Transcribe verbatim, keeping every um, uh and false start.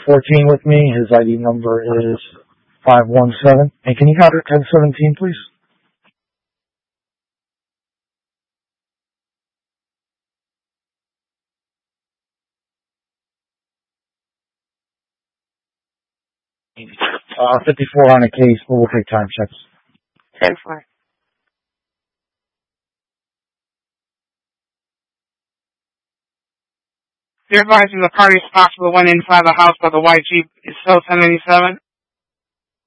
fourteen with me. His I D number is five one seven. And can you count it ten seventeen, please? Uh, fifty-four on a case, but we'll take time checks. ten four. You're advising the party responsible went inside the house by the white Jeep is still ten eighty-seven.